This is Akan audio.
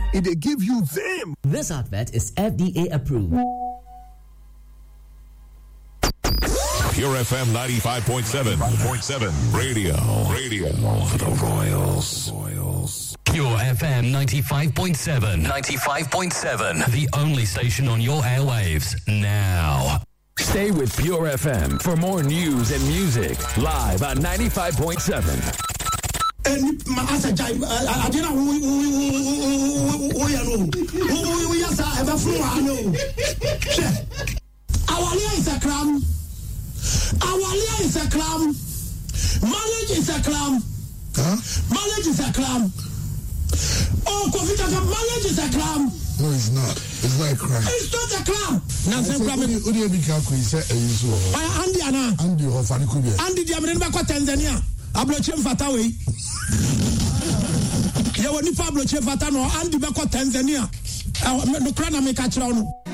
It give you them. This advert is FDA approved. Pure FM 95.7. Radio for the Royals. Pure FM 95.7. The only station on your airwaves now. Stay with Pure FM for more news and music. Live on 95.7. And as a giant, I didn't we are ever flew. Our is a clam. Our is a clam. Marriage is a clam. Marriage is a clam. Oh, marriage is a clam. No, it's not. It's not a crime. It's not a clam. Nancy Clam. Who do you become? Andy Anna. Andy or Fanny Kubia. Andy Diamond Tanzania. Ablochem Fatawe. You want to Pablo Chefatano, Andy Bako Tanzania. No crana make a